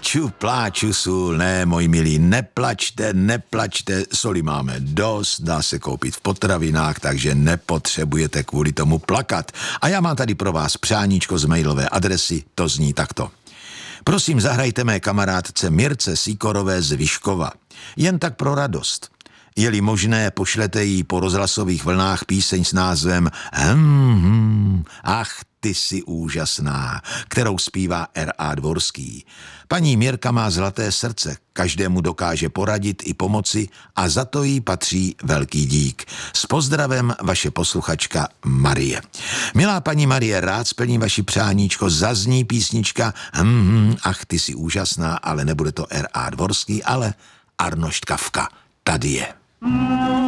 Pláču, sůl, ne, můj milí, neplačte, soli máme dost, dá se koupit v potravinách, takže nepotřebujete kvůli tomu plakat. A já mám tady pro vás přáníčko z mailové adresy, to zní takto. Prosím, zahrajte mé kamarádce Mirce Sikorové z Vyškova. Jen tak pro radost. Je-li možné, pošlete jí po rozhlasových vlnách píseň s názvem Ach, ty jsi úžasná, kterou zpívá R.A. Dvorský. Paní Mirka má zlaté srdce, každému dokáže poradit i pomoci a za to jí patří velký dík. S pozdravem vaše posluchačka Marie. Milá paní Marie, rád splním vaši přáníčko, zazní písnička Ach, ty jsi úžasná, ale nebude to R.A. Dvorský, ale Arnošt Kafka. Tady je.